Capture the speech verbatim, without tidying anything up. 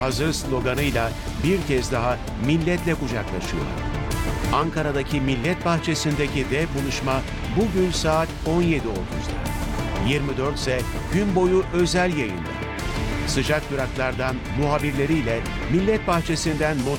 Hazır sloganıyla bir kez daha milletle kucaklaşıyor. Ankara'daki Millet Bahçesi'ndeki dev buluşma bugün saat on yedi otuzda. yirmi dört ise gün boyu özel yayında. Sıcak duraklardan muhabirleriyle Millet Bahçesi'nden